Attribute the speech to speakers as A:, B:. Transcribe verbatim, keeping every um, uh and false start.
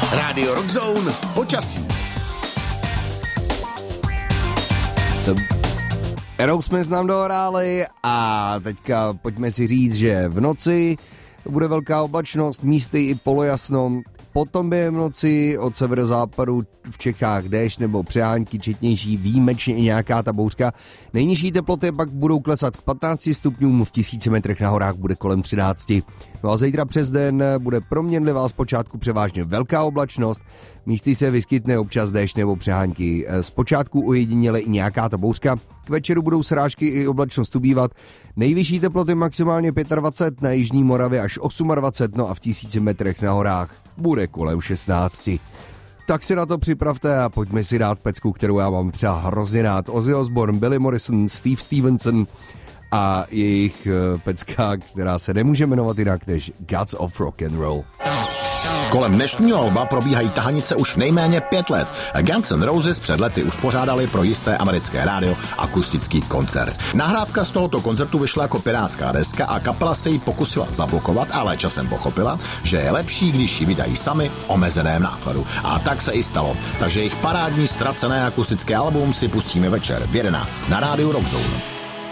A: Rádio Rockzone, počasí.
B: Aerosmith nám dohráli a teďka pojďme si říct, že v noci bude velká oblačnost, místy i polojasno. Potom během noci od severozápadu v Čechách déšť nebo přehánky četnější, výjimečně i nějaká ta bouřka. Nejnižší teploty pak budou klesat k patnácti stupňům, v tisíci metrech na horách bude kolem třinácti. No a zítra přes den bude proměnlivá, zpočátku převážně velká oblačnost, místy se vyskytne občas déšť nebo přehánky. Zpočátku ojediněle i nějaká ta bouřka, k večeru budou srážky i oblačnost ubývat. Nejvyšší teploty maximálně dvacet pět, na jižní Moravě až dvacet osm, no a v tisíci metrech na horách bude kolem šestnácti. Tak si na to připravte a pojďme si dát pecku, kterou já mám třeba hrozně rád. Ozzy Osbourne, Billy Morrison, Steve Stevenson a jejich pecka, která se nemůže jmenovat jinak než Gods of Rock and Roll.
A: Kolem dnešního alba probíhají tahanice už nejméně pět let. Guns N' Roses před lety uspořádali pro jisté americké rádio akustický koncert. Nahrávka z tohoto koncertu vyšla jako pirátská deska a kapela se ji pokusila zablokovat, ale časem pochopila, že je lepší, když ji vydají sami v omezeném nákladu. A tak se i stalo. Takže jejich parádní ztracené akustické album si pustíme večer v jedenáct na rádiu Rockzone.